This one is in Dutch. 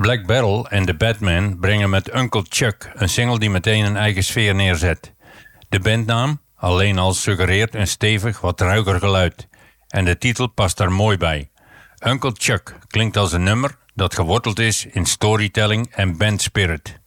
Black Barrel en The Batman brengen met Uncle Chuck een single die meteen een eigen sfeer neerzet. De bandnaam alleen al suggereert een stevig, wat ruiger geluid. En de titel past daar mooi bij. Uncle Chuck klinkt als een nummer dat geworteld is in storytelling en bandspirit.